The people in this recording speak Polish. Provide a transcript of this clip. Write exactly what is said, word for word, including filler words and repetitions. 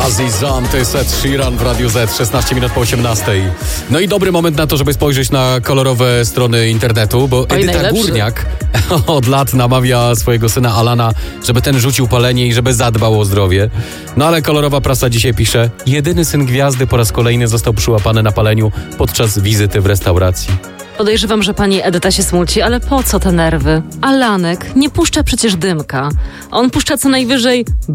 Azizam, to jest Ed Sheeran w Radiu Z, szesnaście minut po osiemnastej. No i dobry moment na to, żeby spojrzeć na kolorowe strony internetu, bo Oj, Edyta najlepszy. Górniak od lat namawia swojego syna Alana, żeby ten rzucił palenie i żeby zadbał o zdrowie. No ale kolorowa prasa dzisiaj pisze: jedyny syn gwiazdy po raz kolejny został przyłapany na paleniu podczas wizyty w restauracji. Podejrzewam, że pani Edyta się smuci, ale po co te nerwy? Alanek nie puszcza przecież dymka. On puszcza co najwyżej